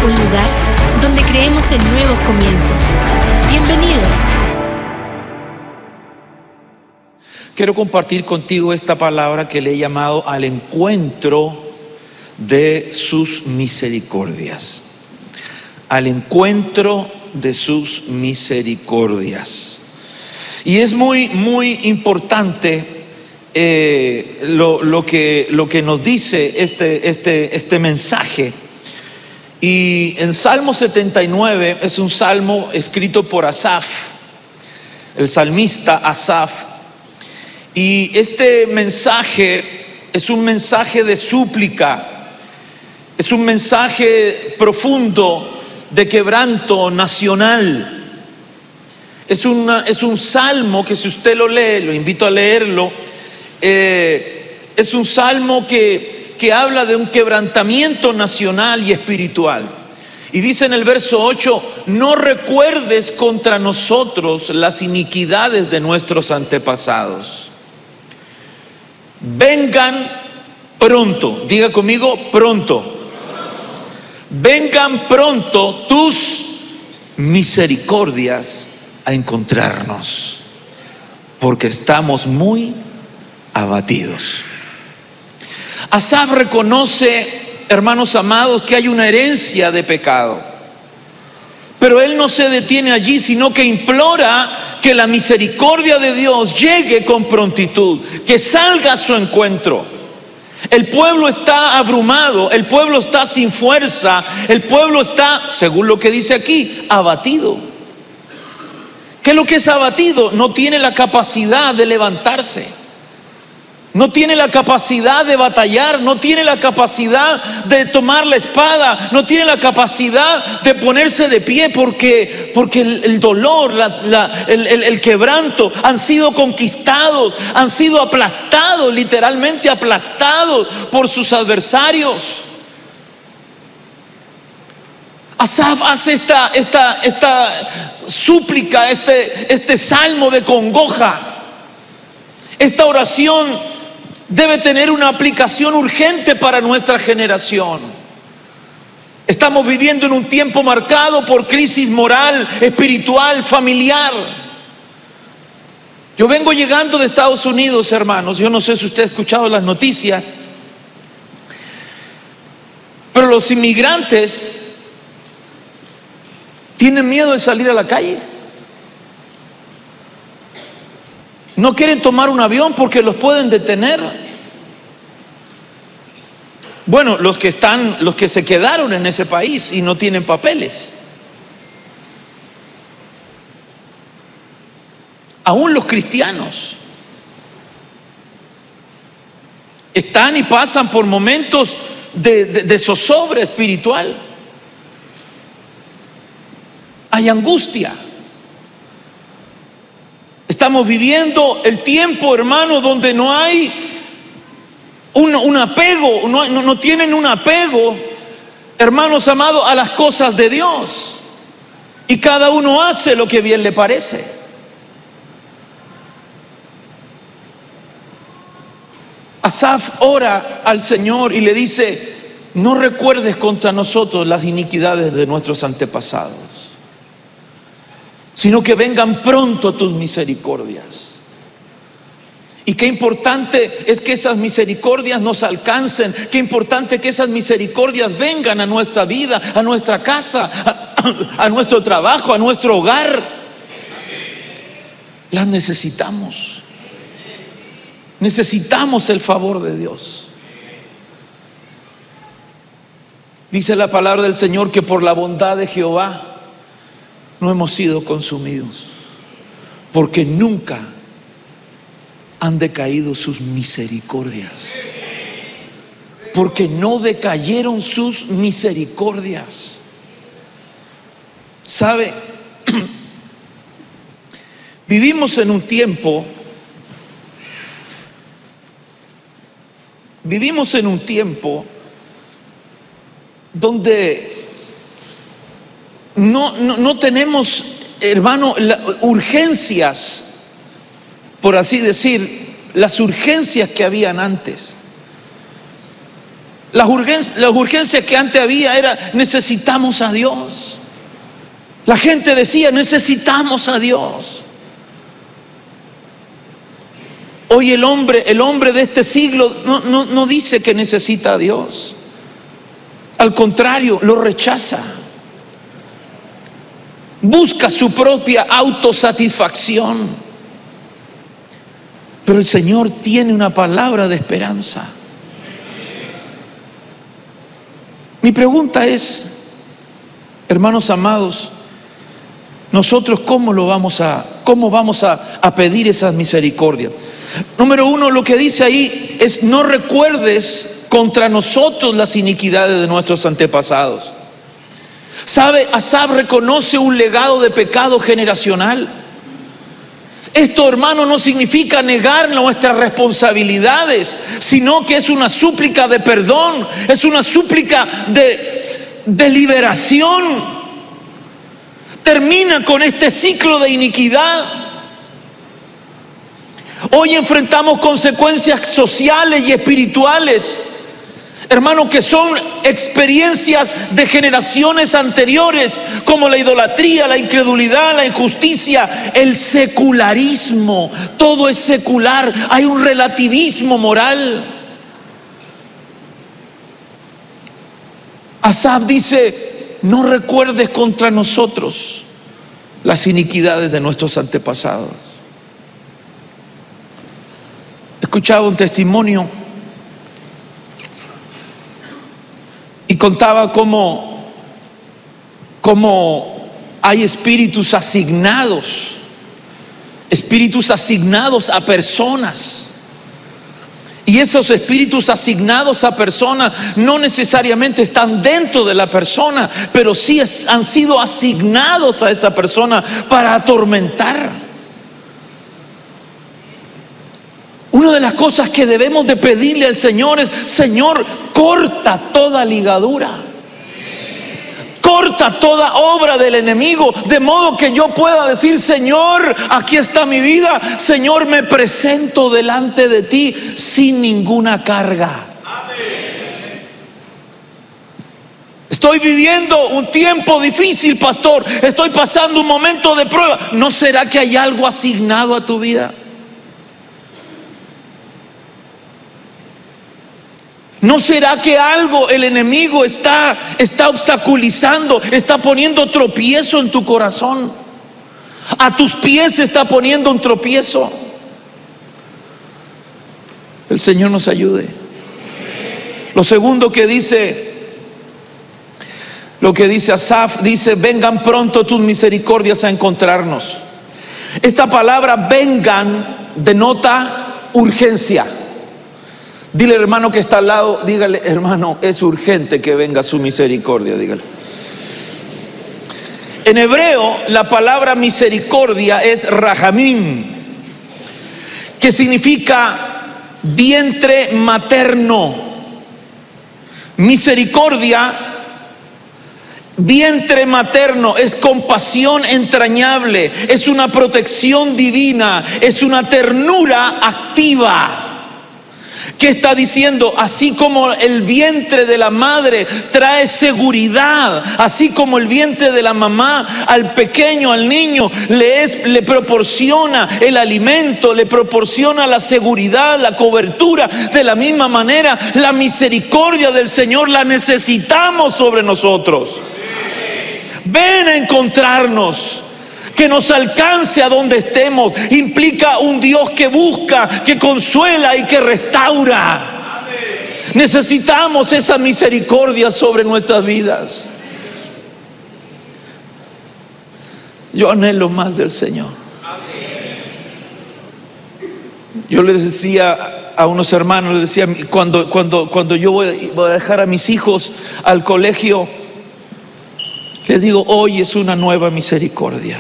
un lugar donde creemos en nuevos comienzos. Bienvenidos. Quiero compartir contigo esta palabra que le he llamado al encuentro de sus misericordias. Al encuentro de sus misericordias. Y es muy importante lo que nos dice este mensaje. Y en Salmo 79 es un salmo escrito por Asaf, el salmista Asaf. Y este mensaje es un mensaje de súplica, es un mensaje profundo de quebranto nacional. Es un salmo que, si usted lo lee, lo invito a leerlo, es un salmo que habla de un quebrantamiento nacional y espiritual. Y dice en el verso 8: no recuerdes contra nosotros las iniquidades de nuestros antepasados. Vengan pronto, diga conmigo, pronto. Vengan pronto tus misericordias a encontrarnos, porque estamos muy abatidos. Asaf reconoce, hermanos amados, que hay una herencia de pecado, pero él no se detiene allí, sino que implora que la misericordia de Dios llegue con prontitud, que salga a su encuentro. El pueblo está abrumado, el pueblo está sin fuerza, el pueblo está, según lo que dice aquí, abatido. ¿Qué es lo que es abatido? No tiene la capacidad de levantarse. No tiene la capacidad de batallar, no tiene la capacidad de tomar la espada, no tiene la capacidad de ponerse de pie porque el dolor, el quebranto han sido conquistados, han sido aplastados, literalmente aplastados por sus adversarios. Asaf hace esta súplica, este salmo de congoja. Esta oración debe tener una aplicación urgente para nuestra generación. Estamos viviendo en un tiempo marcado por crisis moral, espiritual, familiar. Yo vengo llegando de Estados Unidos, hermanos. Yo no sé si usted ha escuchado las noticias, pero los inmigrantes tienen miedo de salir a la calle. No quieren tomar un avión porque los pueden detener. Bueno, los que se quedaron en ese país y no tienen papeles. Aún los cristianos están y pasan por momentos de zozobra espiritual. Hay angustia. Estamos viviendo el tiempo, hermano, donde no hay un apego, no tienen un apego, hermanos amados, a las cosas de Dios. Y cada uno hace lo que bien le parece. Asaf ora al Señor y le dice: no recuerdes contra nosotros las iniquidades de nuestros antepasados, sino que vengan pronto tus misericordias. Y qué importante es que esas misericordias nos alcancen. Qué importante que esas misericordias vengan a nuestra vida, a nuestra casa, a nuestro trabajo, a nuestro hogar. Las necesitamos. Necesitamos el favor de Dios. Dice la palabra del Señor que por la bondad de Jehová no hemos sido consumidos, porque nunca han decaído sus misericordias. Porque no decayeron sus misericordias. ¿Sabe? Vivimos en un tiempo donde no tenemos, hermano, urgencias, por así decir, las urgencias que habían antes. Las urgencias que antes había era: necesitamos a Dios. La gente decía: necesitamos a Dios. Hoy el hombre de este siglo no dice que necesita a Dios. Al contrario, lo rechaza. Busca su propia autosatisfacción. Pero el Señor tiene una palabra de esperanza. Mi pregunta es, hermanos amados, nosotros cómo vamos a pedir esas misericordias. Número uno, lo que dice ahí es: no recuerdes contra nosotros las iniquidades de nuestros antepasados. ¿Sabe? Asaf reconoce un legado de pecado generacional. Esto, hermano, no significa negar nuestras responsabilidades, sino que es una súplica de perdón, es una súplica de liberación. Termina con este ciclo de iniquidad. Hoy enfrentamos consecuencias sociales y espirituales, hermano, que son experiencias de generaciones anteriores, como la idolatría, la incredulidad, la injusticia, el secularismo. Todo es secular, hay un relativismo moral. Asaf dice: no recuerdes contra nosotros las iniquidades de nuestros antepasados. Escuchaba un testimonio y contaba cómo hay espíritus asignados a personas. Y esos espíritus asignados a personas no necesariamente están dentro de la persona, pero sí han sido asignados a esa persona para atormentar. Una de las cosas que debemos de pedirle al Señor es: Señor, corta toda ligadura, corta toda obra del enemigo, de modo que yo pueda decir: Señor, aquí está mi vida. Señor, me presento delante de ti sin ninguna carga. Estoy viviendo un tiempo difícil, pastor. Estoy pasando un momento de prueba. ¿No será que hay algo asignado a tu vida? ¿No será que algo el enemigo está obstaculizando, está poniendo tropiezo en tu corazón? A tus pies está poniendo un tropiezo. El Señor nos ayude. Lo segundo que dice, lo que dice Asaf, dice: vengan pronto tus misericordias a encontrarnos. Esta palabra vengan denota urgencia. Dile al hermano que está al lado, dígale: hermano, es urgente que venga su misericordia, dígale. En hebreo, la palabra misericordia es rahamim, que significa vientre materno. Misericordia, vientre materno, es compasión entrañable, es una protección divina, es una ternura activa. ¿Qué está diciendo? Así como el vientre de la madre trae seguridad, así como el vientre de la mamá al pequeño, al niño, le proporciona el alimento, le proporciona la seguridad, la cobertura. De la misma manera, la misericordia del Señor la necesitamos sobre nosotros. Ven a encontrarnos. Que nos alcance a donde estemos. Implica un Dios que busca, que consuela y que restaura. Necesitamos esa misericordia sobre nuestras vidas. Yo anhelo más del Señor. Yo les decía a unos hermanos, les decía: cuando yo voy a dejar a mis hijos al colegio, les digo: hoy es una nueva misericordia.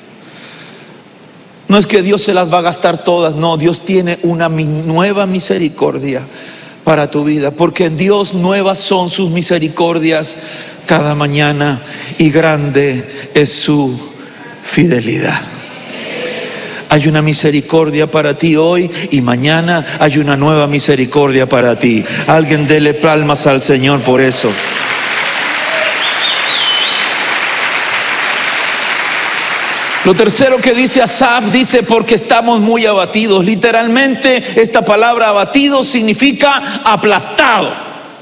No es que Dios se las va a gastar todas, no, Dios tiene una nueva misericordia para tu vida, porque en Dios nuevas son sus misericordias cada mañana y grande es su fidelidad. hay una misericordia para ti hoy y mañana hay una nueva misericordia para ti. Alguien dele palmas al Señor por eso. Lo tercero que dice Asaf, dice porque estamos muy abatidos. Literalmente esta palabra abatido significa aplastado.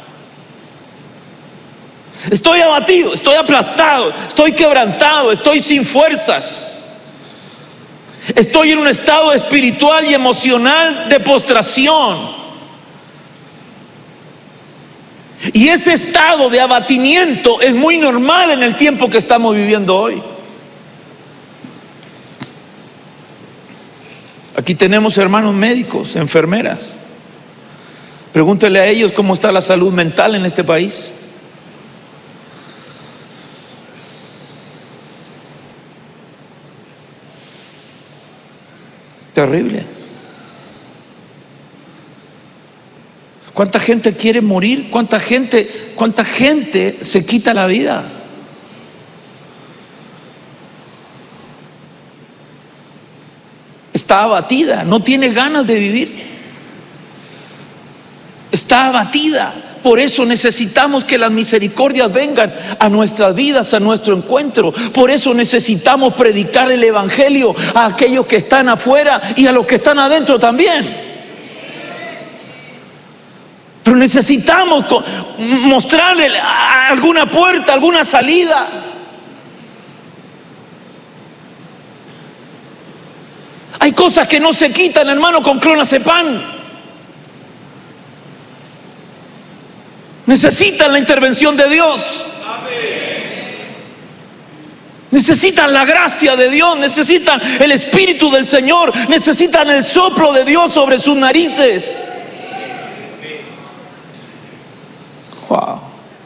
Estoy abatido, estoy aplastado, estoy quebrantado, estoy sin fuerzas. Estoy en un estado espiritual y emocional de postración. Y ese estado de abatimiento es muy normal en el tiempo que estamos viviendo hoy. Aquí tenemos hermanos médicos, enfermeras. Pregúntele a ellos cómo está la salud mental en este país. Terrible. ¿Cuánta gente quiere morir? ¿Cuánta gente se quita la vida? Está abatida, no tiene ganas de vivir. Está abatida. Por eso necesitamos que las misericordias vengan a nuestras vidas, a nuestro encuentro. Por eso necesitamos predicar el evangelio a aquellos que están afuera y a los que están adentro también. Pero necesitamos mostrarle alguna puerta, alguna salida. Hay cosas que no se quitan, hermano, con clonazepam. Necesitan la intervención de Dios. Necesitan la gracia de Dios, necesitan el Espíritu del Señor, necesitan el soplo de Dios sobre sus narices. Wow.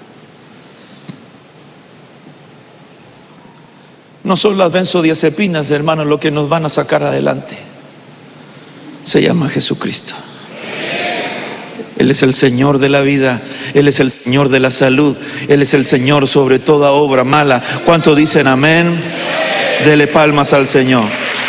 No son las benzodiazepinas, hermanos, lo que nos van a sacar adelante. Se llama Jesucristo. Él es el Señor de la vida, Él es el Señor de la salud, Él es el Señor sobre toda obra mala. ¿Cuántos dicen amén? Dele palmas al Señor.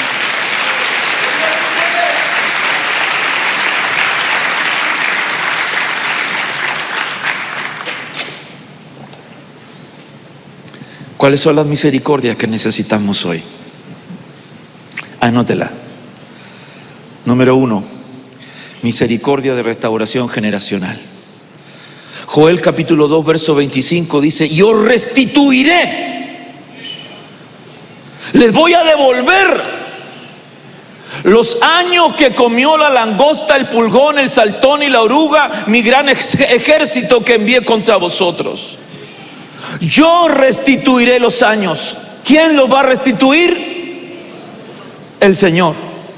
¿Cuáles son las misericordias que necesitamos hoy? Anótela. Número 1, misericordia de restauración generacional. Joel capítulo 2 verso 25 dice: yo restituiré, les voy a devolver los años que comió la langosta, el pulgón, el saltón y la oruga, mi gran ejército que envié contra vosotros. Yo restituiré los años. ¿Quién los va a restituir? El Señor.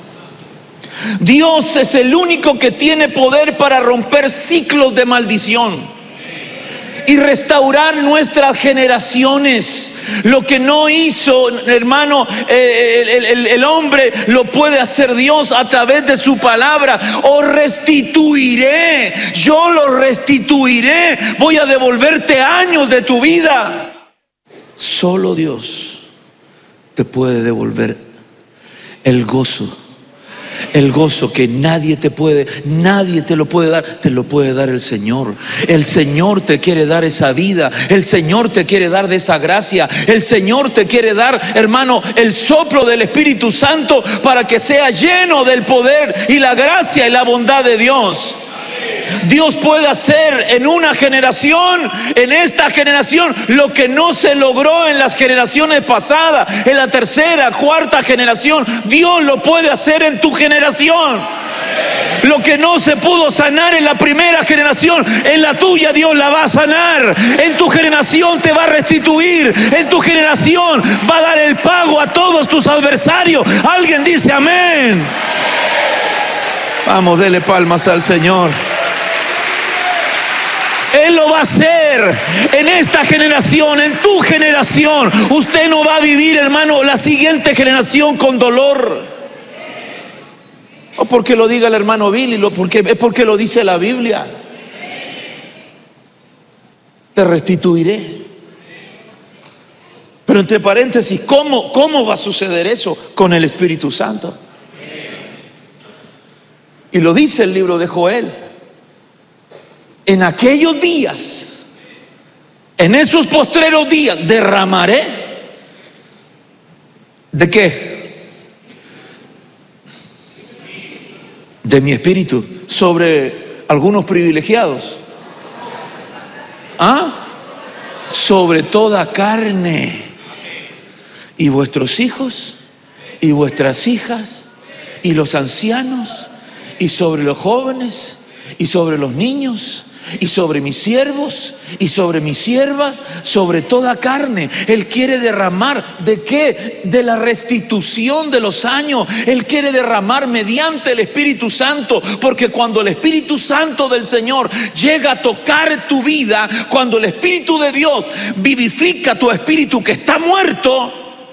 Dios es el único que tiene poder para romper ciclos de maldición y restaurar nuestras generaciones. Lo que no hizo, hermano, el hombre, lo puede hacer Dios a través de su palabra. O restituiré, yo lo restituiré, voy a devolverte años de tu vida. Solo Dios te puede devolver el gozo. El gozo que nadie te lo puede dar, te lo puede dar el Señor. El Señor te quiere dar esa vida, el Señor te quiere dar de esa gracia, el Señor te quiere dar, hermano, el soplo del Espíritu Santo para que sea lleno del poder y la gracia y la bondad de Dios. Dios puede hacer en una generación, en esta generación, lo que no se logró en las generaciones pasadas, en la tercera, cuarta generación. Dios lo puede hacer en tu generación. Lo que no se pudo sanar en la primera generación, en la tuya Dios la va a sanar. En tu generación te va a restituir. En tu generación va a dar el pago a todos tus adversarios. Alguien dice amén. Vamos, dele palmas al Señor. Él lo va a hacer en esta generación, en tu generación. Usted no va a vivir, hermano, la siguiente generación con dolor. O porque lo diga el hermano Billy, es porque lo dice la Biblia. Te restituiré. Pero entre paréntesis, ¿cómo va a suceder eso? Con el Espíritu Santo. Y lo dice el libro de Joel. En aquellos días, en esos postreros días, derramaré. ¿De qué? De mi espíritu sobre algunos privilegiados. Sobre toda carne. Y vuestros hijos y vuestras hijas y los ancianos y sobre los jóvenes y sobre los niños y sobre mis siervos y sobre mis siervas, sobre toda carne. Él quiere derramar, ¿de qué? De la restitución de los años. Él quiere derramar mediante el Espíritu Santo, porque cuando el Espíritu Santo del Señor llega a tocar tu vida, cuando el Espíritu de Dios vivifica tu espíritu que está muerto,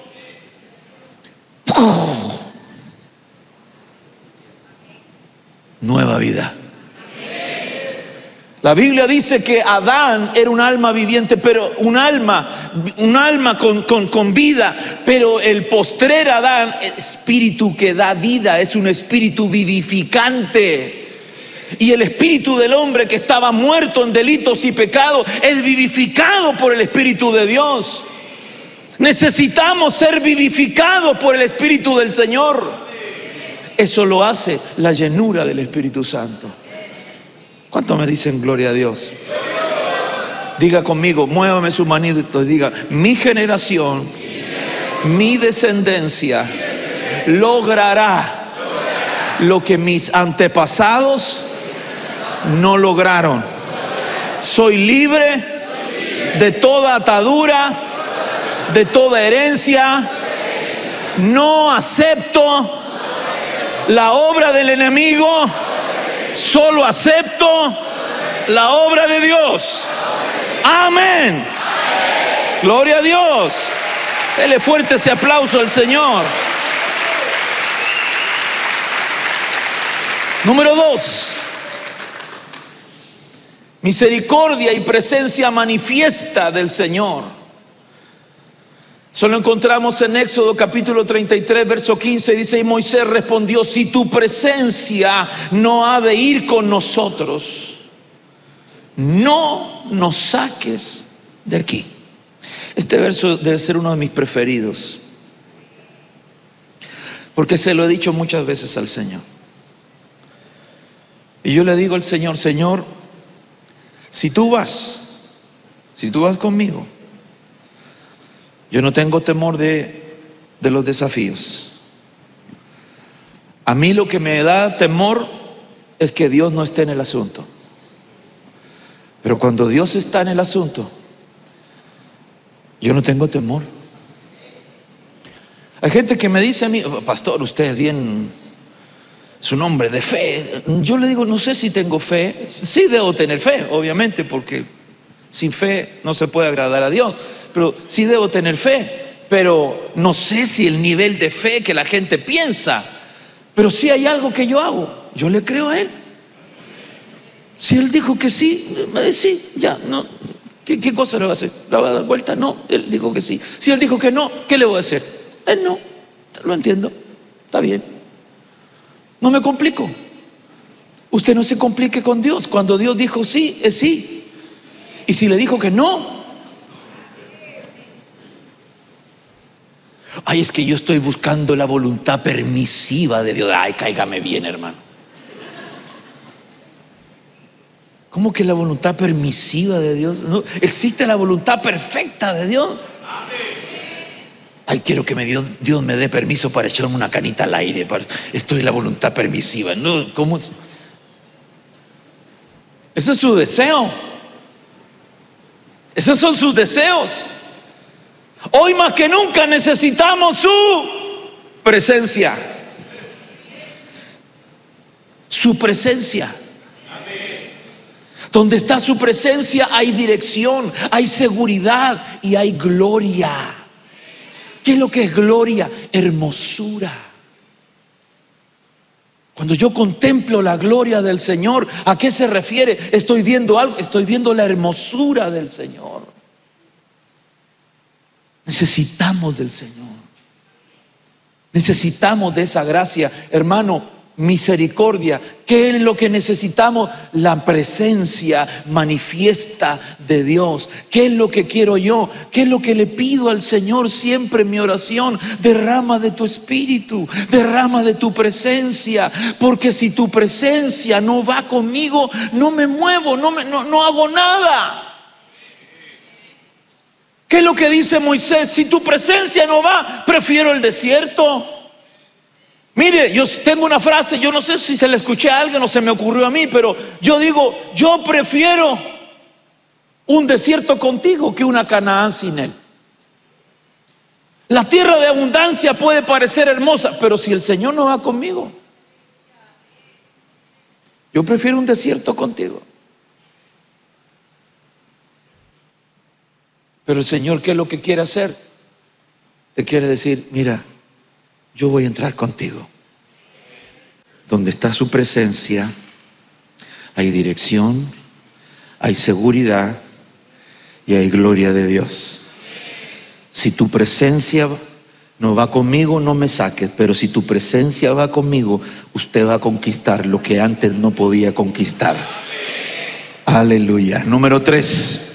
nueva vida. La Biblia dice que Adán era un alma viviente, pero un alma con vida, pero el postrer Adán, espíritu que da vida, es un espíritu vivificante. Y el espíritu del hombre que estaba muerto en delitos y pecados es vivificado por el Espíritu de Dios. Necesitamos ser vivificados por el Espíritu del Señor. Eso lo hace la llenura del Espíritu Santo. ¿Cuánto me dicen gloria a Dios? Diga conmigo, muévame su manito y diga: mi generación, mi descendencia logrará lo que mis antepasados no lograron. Soy libre de toda atadura, de toda herencia. No acepto la obra del enemigo. Solo acepto la obra de Dios. Amén. Gloria a Dios. Dele fuerte ese aplauso al Señor. Número 2. Misericordia y presencia manifiesta del Señor. Eso lo encontramos en Éxodo capítulo 33, verso 15. Dice: y Moisés respondió: si tu presencia no ha de ir con nosotros, no nos saques de aquí. Este verso debe ser uno de mis preferidos, porque se lo he dicho muchas veces al Señor. Y yo le digo al Señor: Señor, si tú vas conmigo, yo no tengo temor de los desafíos. A mí lo que me da temor es que Dios no esté en el asunto. Pero cuando Dios está en el asunto, yo no tengo temor. Hay gente que me dice a mí: pastor, usted es bien, es un hombre de fe. Yo le digo: no sé si tengo fe. Sí debo tener fe, obviamente, porque sin fe no se puede agradar a Dios. Pero sí debo tener fe, pero no sé si el nivel de fe que la gente piensa. Pero sí hay algo que yo hago: yo le creo a Él. Si Él dijo que sí, sí, ya, no. ¿Qué cosa le va a hacer? ¿La va a dar vuelta? No, Él dijo que sí. Si Él dijo que no, ¿qué le voy a hacer? Él no, lo entiendo, está bien. No me complico. Usted no se complique con Dios. Cuando Dios dijo sí, es sí. Y si le dijo que no, ay, es que yo estoy buscando la voluntad permisiva de Dios. Ay, cáigame bien, hermano. ¿Cómo que la voluntad permisiva de Dios? No, existe la voluntad perfecta de Dios. Ay, quiero que Dios me dé permiso para echarme una canita al aire. Esto es la voluntad permisiva. No, ¿cómo? Ese es su deseo. Esos son sus deseos. Hoy más que nunca necesitamos su presencia. Su presencia. Donde está su presencia hay dirección, hay seguridad y hay gloria. ¿Qué es lo que es gloria? Hermosura. Cuando yo contemplo la gloria del Señor, ¿a qué se refiere? Estoy viendo algo, estoy viendo la hermosura del Señor. Necesitamos del Señor. Necesitamos de esa gracia. Hermano, misericordia. ¿Qué es lo que necesitamos? La presencia manifiesta de Dios. ¿Qué es lo que quiero yo? ¿Qué es lo que le pido al Señor siempre en mi oración? Derrama de tu espíritu, derrama de tu presencia, porque si tu presencia no va conmigo, no me muevo, no hago nada. ¿Qué es lo que dice Moisés? Si tu presencia no va, prefiero el desierto. Mire, yo tengo una frase, yo no sé si se la escuché a alguien o se me ocurrió a mí, pero yo digo, yo prefiero un desierto contigo que una Canaán sin él. La tierra de abundancia puede parecer hermosa, pero si el Señor no va conmigo, yo prefiero un desierto contigo. Pero el Señor, ¿qué es lo que quiere hacer? Te quiere decir, mira, yo voy a entrar contigo. Donde está su presencia, hay dirección, hay seguridad y hay gloria de Dios. Si tu presencia no va conmigo, no me saques. Pero si tu presencia va conmigo, usted va a conquistar lo que antes no podía conquistar. Aleluya. Número 3.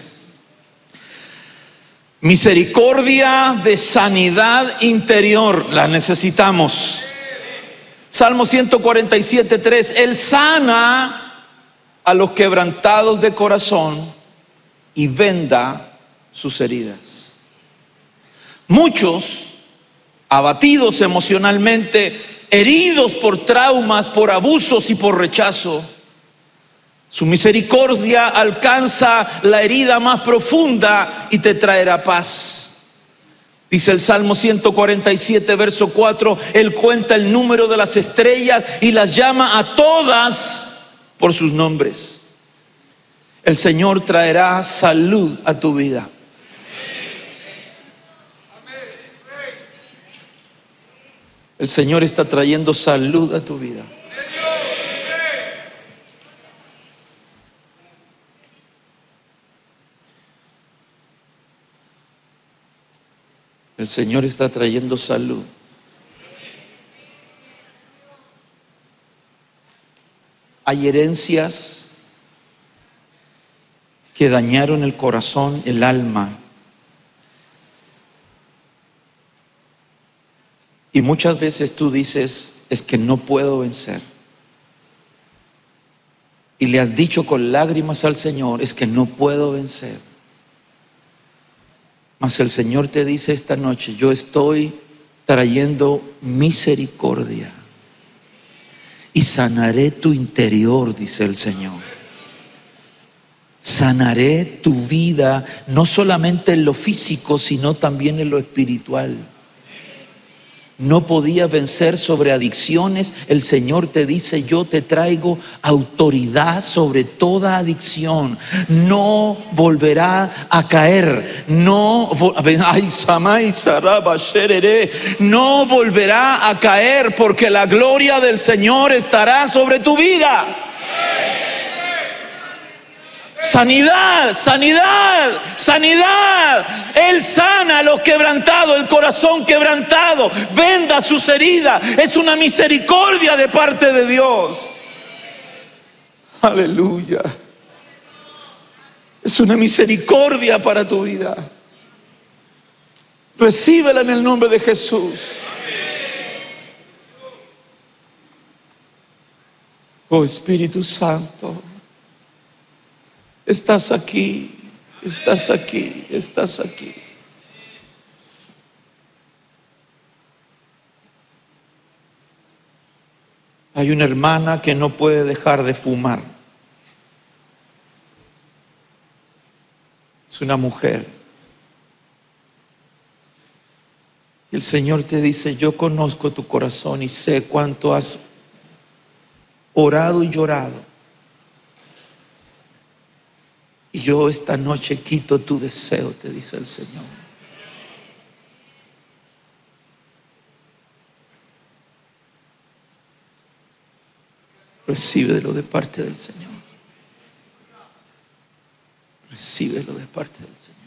Misericordia de sanidad interior. La necesitamos. Salmo 147:3. Él sana a los quebrantados de corazón y venda sus heridas. Muchos abatidos emocionalmente, heridos por traumas, por abusos y por rechazo, su misericordia alcanza la herida más profunda y te traerá paz. Dice el Salmo 147, verso 4, Él cuenta el número de las estrellas y las llama a todas por sus nombres. El Señor traerá salud a tu vida. El Señor está trayendo salud a tu vida. El Señor está trayendo salud. Hay herencias que dañaron el corazón, el alma. Y muchas veces tú dices, es que no puedo vencer. Y le has dicho con lágrimas al Señor, es que no puedo vencer. Mas el Señor te dice esta noche, yo estoy trayendo misericordia y sanaré tu interior, dice el Señor. Sanaré tu vida, no solamente en lo físico, sino también en lo espiritual. No podías vencer sobre adicciones. El Señor te dice, yo te traigo autoridad sobre toda adicción. No volverá a caer. No volverá a caer, porque la gloria del Señor estará sobre tu vida. Sanidad, sanidad, sanidad. Él sana a los quebrantados, el corazón quebrantado, venda sus heridas. Es una misericordia de parte de Dios. Aleluya. Es una misericordia para tu vida. Recíbela en el nombre de Jesús. Oh Espíritu Santo, estás aquí, estás aquí, estás aquí. Hay una hermana que no puede dejar de fumar. Es una mujer. Y el Señor te dice, yo conozco tu corazón y sé cuánto has orado y llorado. Y yo esta noche quito tu deseo, te dice el Señor. Recíbelo de parte del Señor. Recíbelo de parte del Señor.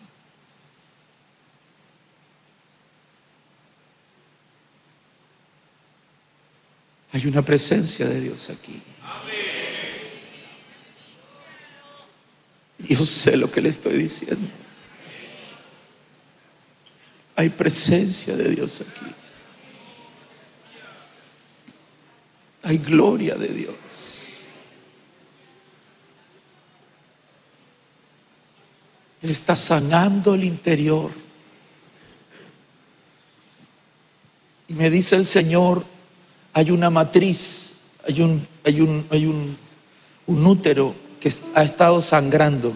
Hay una presencia de Dios aquí. Yo sé lo que le estoy diciendo. Hay presencia de Dios aquí. Hay gloria de Dios. Él está sanando el interior. Y me dice el Señor, hay una matriz, hay un útero que ha estado sangrando.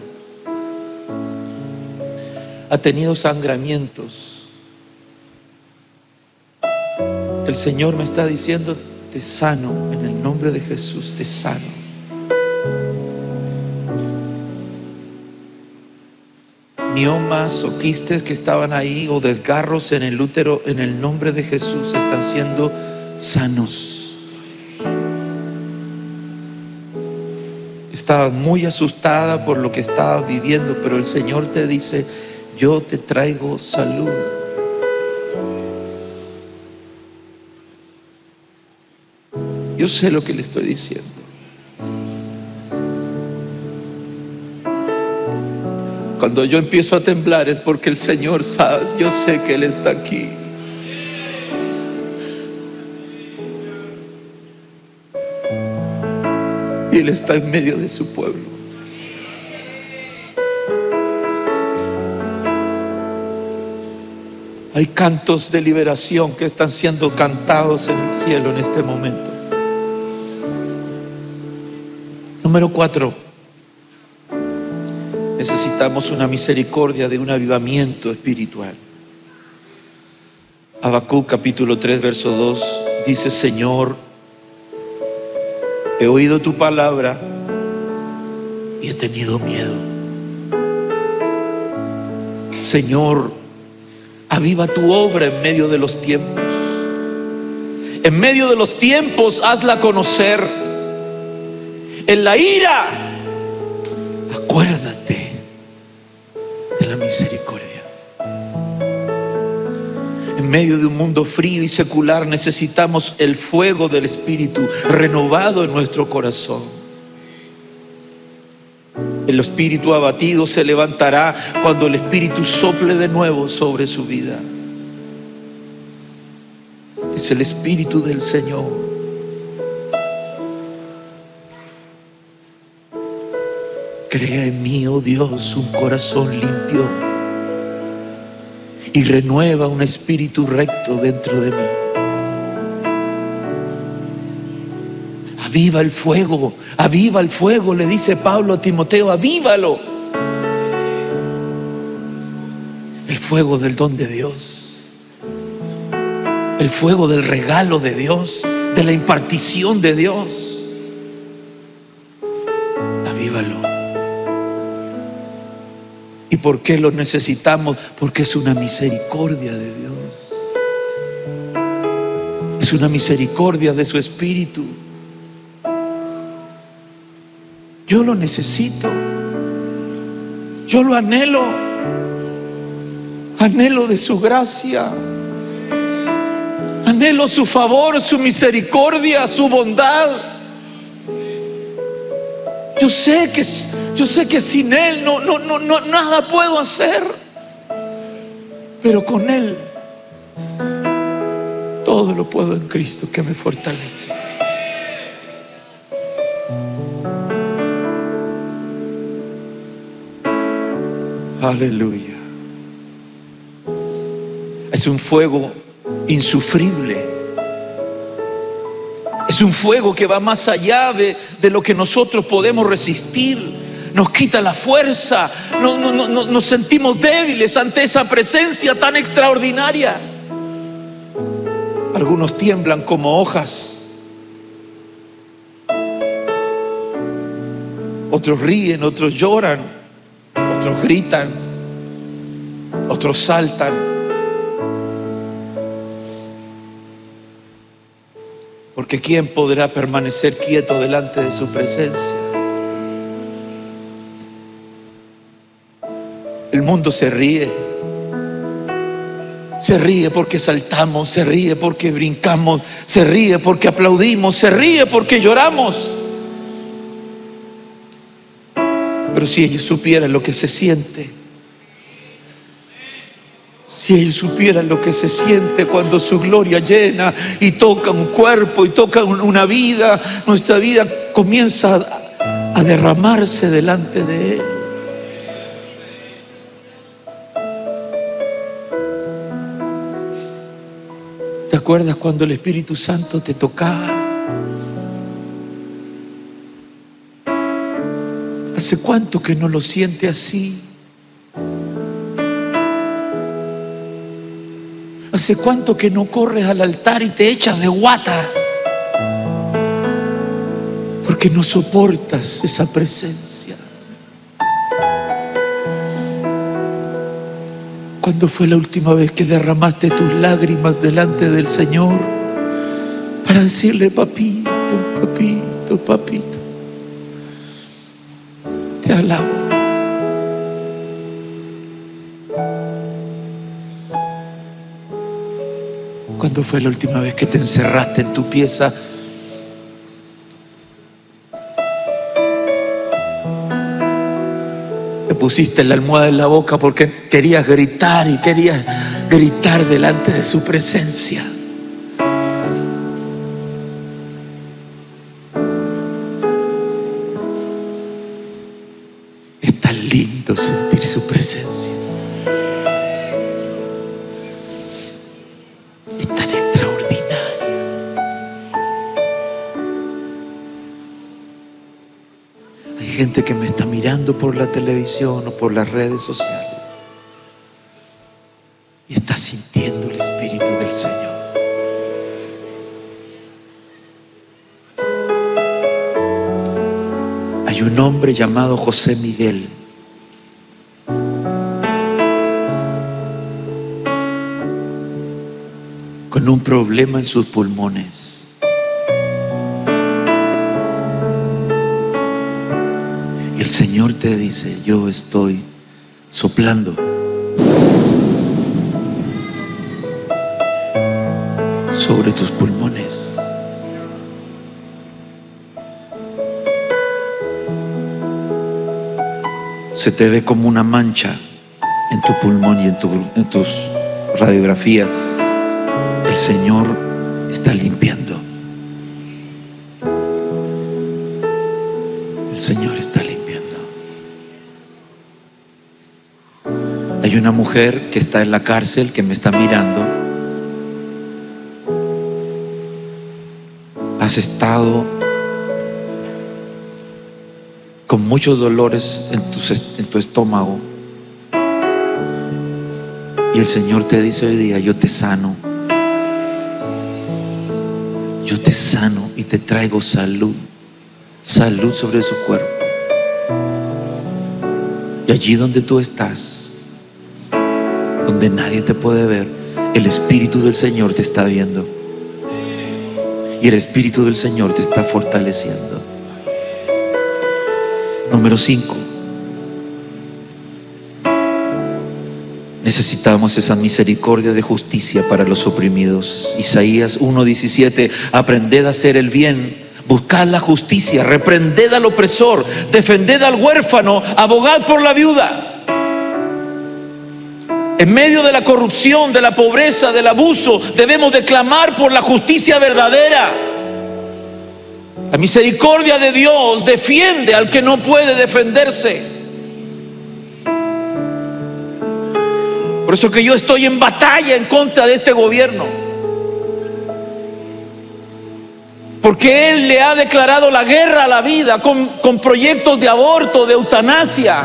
Ha tenido sangramientos. El Señor me está diciendo, te sano, en el nombre de Jesús, te sano. Miomas o quistes que estaban ahí o desgarros en el útero, en el nombre de Jesús están siendo sanos. Estaba muy asustada por lo que estaba viviendo, pero el Señor te dice, yo te traigo salud. Yo sé lo que le estoy diciendo. Cuando yo empiezo a temblar es porque el Señor sabe, yo sé que Él está aquí. Y Él está en medio de su pueblo. Hay cantos de liberación que están siendo cantados en el cielo en este momento. Número 4. Necesitamos una misericordia de un avivamiento espiritual. Habacuc capítulo 3 verso 2 dice, Señor, he oído tu palabra y he tenido miedo. Señor, aviva tu obra en medio de los tiempos. En medio de los tiempos, hazla conocer. En la ira, acuérdate de la misericordia. En medio de un mundo frío y secular necesitamos el fuego del Espíritu renovado en nuestro corazón. El espíritu abatido se levantará cuando el Espíritu sople de nuevo sobre su vida. Es el Espíritu del Señor. Crea en mí, oh Dios, un corazón limpio y renueva un espíritu recto dentro de mí. Aviva el fuego, le dice Pablo a Timoteo, avívalo. El fuego del don de Dios, el fuego del regalo de Dios, de la impartición de Dios. Avívalo. ¿Y por qué lo necesitamos? Porque es una misericordia de Dios. Es una misericordia de su Espíritu. Yo lo necesito. Yo lo anhelo. Anhelo de su gracia. Anhelo su favor, su misericordia, su bondad. Yo sé que sin Él no nada puedo hacer. Pero con Él todo lo puedo en Cristo que me fortalece. Aleluya. Es un fuego insufrible. Es un fuego que va más allá de lo que nosotros podemos resistir. Nos quita la fuerza. Nos sentimos débiles ante esa presencia tan extraordinaria. Algunos tiemblan como hojas. Otros ríen, otros lloran, otros gritan, otros saltan. Porque ¿quién podrá permanecer quieto delante de su presencia? El mundo se ríe. Se ríe porque saltamos, se ríe porque brincamos, se ríe porque aplaudimos, se ríe porque lloramos. Pero si ellos supieran lo que se siente, si ellos supieran lo que se siente cuando su gloria llena y toca un cuerpo y toca una vida, nuestra vida comienza a derramarse delante de Él. ¿Te acuerdas cuando el Espíritu Santo te tocaba? ¿Hace cuánto que no lo siente así? ¿Hace cuánto que no corres al altar y te echas de guata? Porque no soportas esa presencia. ¿Cuándo fue la última vez que derramaste tus lágrimas delante del Señor para decirle: papito, papito, papito, te alabo? ¿Cuándo fue la última vez que te encerraste en tu pieza pusiste la almohada en la boca porque querías gritar y querías gritar delante de su presencia? Es tan lindo sentir su presencia. Es tan extraordinaria. Hay gente que me está mirando por la televisión o por las redes sociales y está sintiendo el Espíritu del Señor. Hay un hombre llamado José Miguel. Con un problema en sus pulmones. Y el Señor te dice: yo estoy soplando sobre tus pulmones. Se te ve como una mancha en tu pulmón y en tus radiografías. El Señor está limpiando. El Señor está limpiando. Hay una mujer que está en la cárcel que me está mirando. Has estado con muchos dolores en tu estómago. Y el Señor te dice hoy día: yo te sano. Yo te sano y te traigo salud. Salud sobre su cuerpo. Y allí donde tú estás, donde nadie te puede ver, el Espíritu del Señor te está viendo. Y el Espíritu del Señor te está fortaleciendo. Número 5. Necesitamos esa misericordia de justicia para los oprimidos. Isaías 1:17: aprended a hacer el bien, buscad la justicia, reprended al opresor, defended al huérfano, abogad por la viuda. En medio de la corrupción, de la pobreza, del abuso, debemos de clamar por la justicia verdadera. La misericordia de Dios defiende al que no puede defenderse. Por eso que yo estoy en batalla en contra de este gobierno. Porque Él le ha declarado la guerra a la vida con proyectos de aborto, de eutanasia.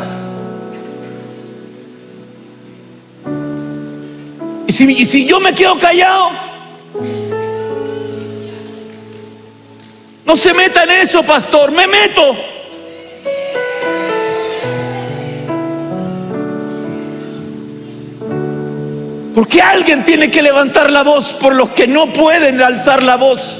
Y si yo me quedo callado, no se meta en eso, pastor, me meto. Porque alguien tiene que levantar la voz por los que no pueden alzar la voz.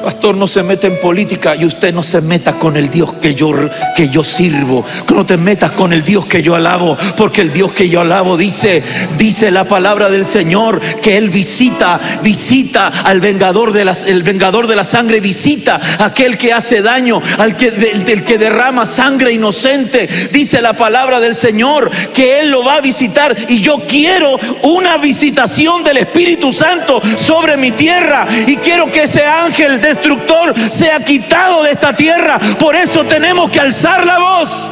pastor no se mete en política, y usted no se meta con el Dios que yo sirvo. No te metas con el Dios que yo alabo, porque el Dios que yo alabo dice la palabra del Señor que Él visita al vengador de la sangre, visita a aquel que hace daño, del que derrama sangre inocente. Dice la palabra del Señor que Él lo va a visitar, y yo quiero una visitación del Espíritu Santo sobre mi tierra, y quiero que ese ángel destructor sea quitado de esta tierra. Por eso tenemos que alzar la voz.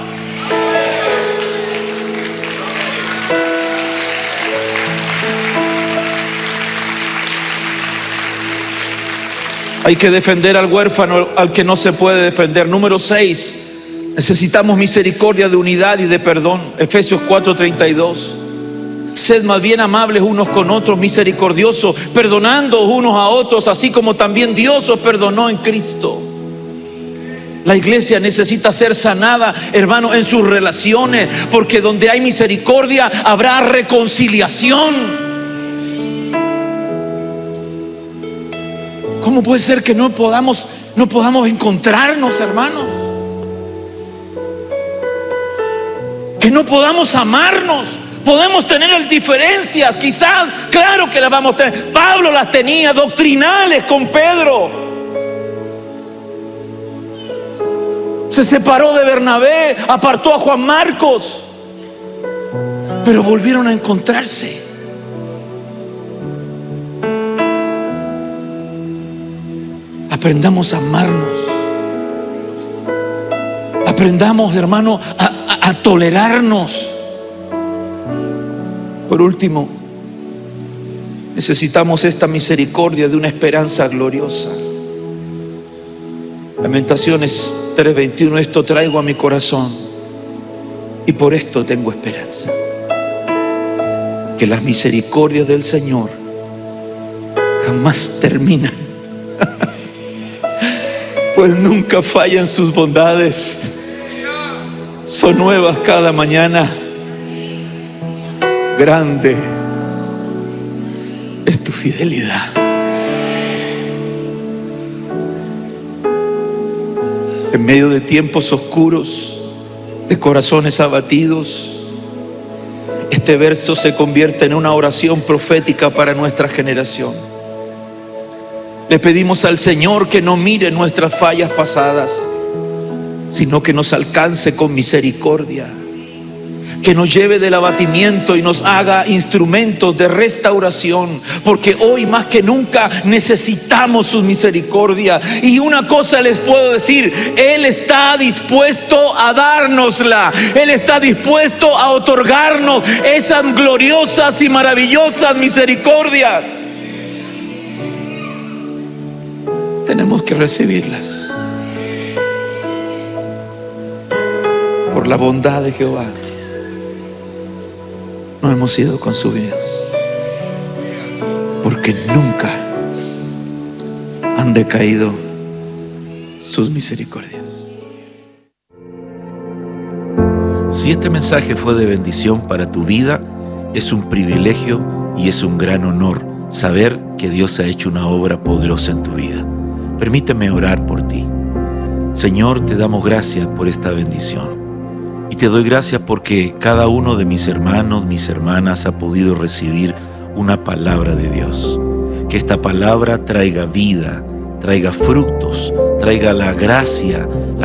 Hay que defender al huérfano, al que no se puede defender. Número 6, necesitamos misericordia de unidad y de perdón. Efesios 4:32. Sed más bien amables unos con otros, misericordiosos, perdonando unos a otros, así como también Dios os perdonó en Cristo. La iglesia necesita ser sanada, hermano, en sus relaciones, porque donde hay misericordia habrá reconciliación. ¿Cómo puede ser que no podamos encontrarnos, hermanos? Que no podamos amarnos. Podemos tener diferencias, quizás, claro que las vamos a tener. Pablo las tenía, doctrinales, con Pedro. Se separó de Bernabé, apartó a Juan Marcos, pero volvieron a encontrarse. Aprendamos a amarnos. Aprendamos, hermano, a tolerarnos. Por último, necesitamos esta misericordia de una esperanza gloriosa. Lamentaciones 3:21. Esto traigo a mi corazón, y por esto tengo esperanza: que las misericordias del Señor jamás terminan, pues nunca fallan sus bondades. Son nuevas cada mañana. Grande es tu fidelidad. En medio de tiempos oscuros, de corazones abatidos, este verso se convierte en una oración profética para nuestra generación. Le pedimos al Señor que no mire nuestras fallas pasadas, sino que nos alcance con misericordia, que nos lleve del abatimiento y nos haga instrumentos de restauración, porque hoy más que nunca necesitamos su misericordia. Y una cosa les puedo decir: Él está dispuesto a dárnosla. Él está dispuesto a otorgarnos esas gloriosas y maravillosas misericordias. Tenemos que recibirlas. Por la bondad de Jehová no hemos sido consumidos, porque nunca han decaído sus misericordias. Si este mensaje fue de bendición para tu vida, es un privilegio y es un gran honor saber que Dios ha hecho una obra poderosa en tu vida. Permíteme orar por ti. Señor, te damos gracias por esta bendición. Y te doy gracias porque cada uno de mis hermanos, mis hermanas ha podido recibir una palabra de Dios. Que esta palabra traiga vida, traiga frutos, traiga la gracia,